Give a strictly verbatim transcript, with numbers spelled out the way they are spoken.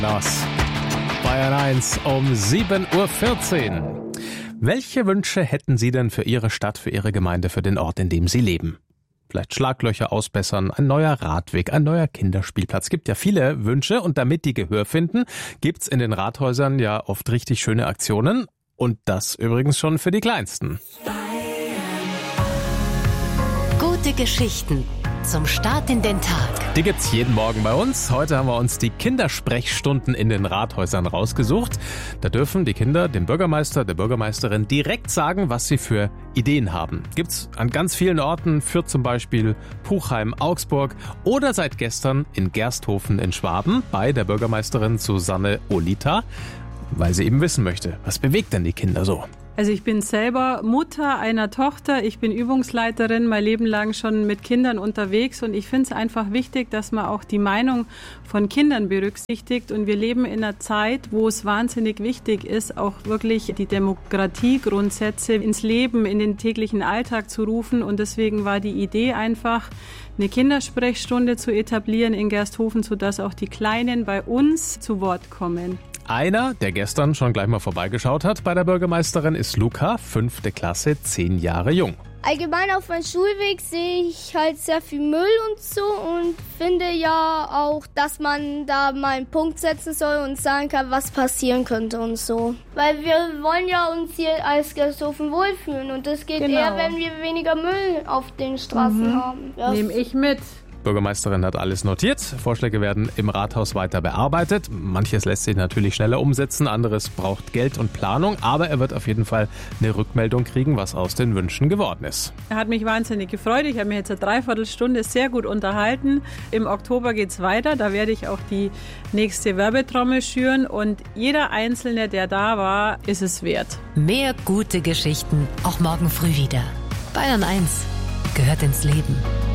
Aus Bayern eins um sieben Uhr vierzehn. Welche Wünsche hätten Sie denn für Ihre Stadt, für Ihre Gemeinde, für den Ort, in dem Sie leben? Vielleicht Schlaglöcher ausbessern, ein neuer Radweg, ein neuer Kinderspielplatz. Gibt ja viele Wünsche und damit die Gehör finden, gibt's in den Rathäusern ja oft richtig schöne Aktionen. Und das übrigens schon für die Kleinsten. Gute Geschichten zum Start in den Tag. Die gibt's jeden Morgen bei uns. Heute haben wir uns die Kindersprechstunden in den Rathäusern rausgesucht. Da dürfen die Kinder dem Bürgermeister, der Bürgermeisterin direkt sagen, was sie für Ideen haben. Gibt's an ganz vielen Orten, Fürth zum Beispiel, Puchheim, Augsburg oder seit gestern in Gersthofen in Schwaben bei der Bürgermeisterin Susanne Olita, weil sie eben wissen möchte, was bewegt denn die Kinder so? Also ich bin selber Mutter einer Tochter, ich bin Übungsleiterin, mein Leben lang schon mit Kindern unterwegs und ich finde es einfach wichtig, dass man auch die Meinung von Kindern berücksichtigt und wir leben in einer Zeit, wo es wahnsinnig wichtig ist, auch wirklich die Demokratiegrundsätze ins Leben, in den täglichen Alltag zu rufen und deswegen war die Idee einfach, eine Kindersprechstunde zu etablieren in Gersthofen, sodass auch die Kleinen bei uns zu Wort kommen. Einer, der gestern schon gleich mal vorbeigeschaut hat bei der Bürgermeisterin, ist Luca, fünfte Klasse, zehn Jahre jung. Allgemein auf meinem Schulweg sehe ich halt sehr viel Müll und so und finde ja auch, dass man da mal einen Punkt setzen soll und sagen kann, was passieren könnte und so. Weil wir wollen ja uns hier als Gersthofen wohlfühlen und das geht genau. eher, wenn wir weniger Müll auf den Straßen mhm. haben. Ja. Nehme ich mit. Bürgermeisterin hat alles notiert. Vorschläge werden im Rathaus weiter bearbeitet. Manches lässt sich natürlich schneller umsetzen, anderes braucht Geld und Planung. Aber er wird auf jeden Fall eine Rückmeldung kriegen, was aus den Wünschen geworden ist. Er hat mich wahnsinnig gefreut. Ich habe mich jetzt eine Dreiviertelstunde sehr gut unterhalten. Im Oktober geht's weiter. Da werde ich auch die nächste Werbetrommel schüren. Und jeder Einzelne, der da war, ist es wert. Mehr gute Geschichten auch morgen früh wieder. Bayern eins gehört ins Leben.